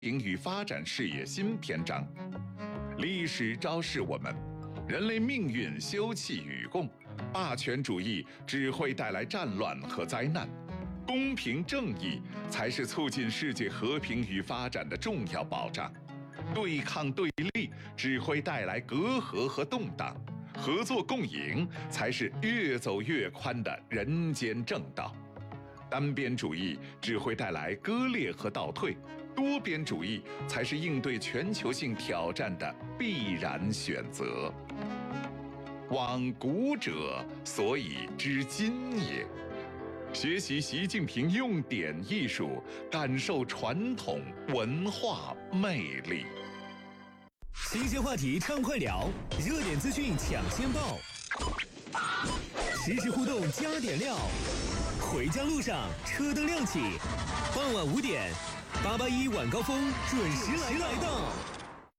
平与发展事业新篇章。历史昭示我们，人类命运休戚与共，霸权主义只会带来战乱和灾难，公平正义才是促进世界和平与发展的重要保障。对抗对立只会带来隔阂和动荡，合作共赢才是越走越宽的人间正道。单边主义只会带来割裂和倒退，多边主义才是应对全球性挑战的必然选择。往古者，所以知今也。学习习近平用典艺术，感受传统文化魅力。 新鲜话题畅快聊，热点资讯抢先报，实时互动加点料。回家路上车灯亮起，傍晚5点，881晚高峰准时来到。